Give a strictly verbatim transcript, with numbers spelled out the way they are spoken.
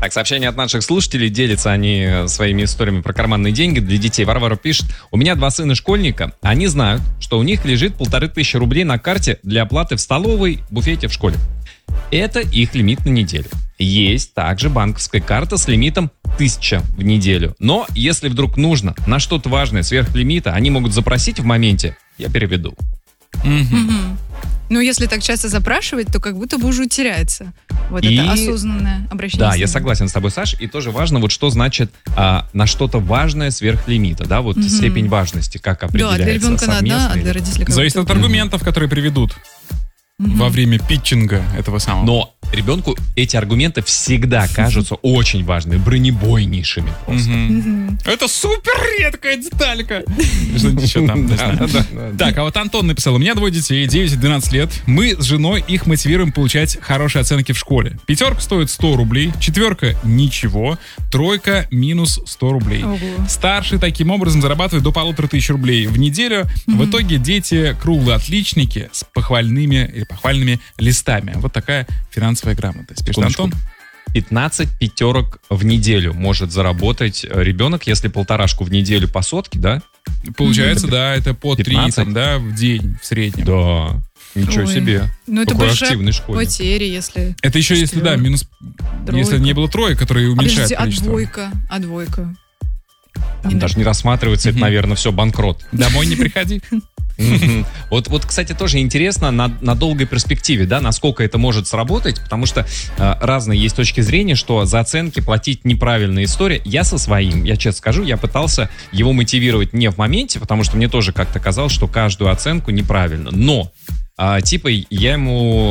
Так, сообщение от наших слушателей. Делятся они своими историями про карманные деньги для детей. Варвара пишет: у меня два сына школьника. Они знают, что у них лежит полторы тысячи рублей на карте для оплаты в столовой, буфете в школе. Это их лимит на неделю. Есть также банковская карта с лимитом тысяча в неделю. Но если вдруг нужно на что-то важное сверх лимита, они могут запросить в моменте, я переведу. Mm-hmm. Ну, если так часто запрашивать, то как будто бы уже теряется вот и... это осознанное обращение. Да, я согласен с тобой, Саш. И тоже важно, вот что значит а, на что-то важное сверх лимита, да, вот mm-hmm. степень важности, как определяется. Да, для ребенка на одна, а для родителей как-то. Зависит от аргументов, mm-hmm. которые приведут mm-hmm. во время питчинга этого самого. Но ребенку эти аргументы всегда кажутся очень важными, бронебойнейшими просто. Mm-hmm. Это супер редкая деталька. Что-нибудь еще там, не знаю. Так, а вот Антон написал: у меня двое детей, девять и двенадцать лет. Мы с женой их мотивируем получать хорошие оценки в школе. Пятерка стоит сто рублей, четверка ничего, тройка минус сто рублей. Ого. Старший таким образом зарабатывает до полутора тысяч рублей в неделю. Mm-hmm. В итоге дети круглые отличники с похвальными или похвальными листами. Вот такая финансовая грамотность. Пишет Антон. пятнадцать пятерок в неделю может заработать ребенок, если полторашку в неделю по сотке, да? Получается, mm-hmm. да, это по три там, да, в день в среднем. Да, ничего Ой. себе. Ну, это какой большая активный школьник. потери, если... Это еще если, да, минус... Тройка. Если не было троек, которые уменьшают а количество. А двойка? А двойка? Там даже не рассматривается, это, наверное, все банкрот. Домой не приходи. Вот, вот, кстати, тоже интересно на, на долгой перспективе, да, насколько это может сработать, потому что э, разные есть точки зрения, что за оценки платить неправильная история. Я со своим, я честно скажу, я пытался его мотивировать не в моменте, потому что мне тоже как-то казалось, что каждую оценку неправильно. Но, э, типа, я ему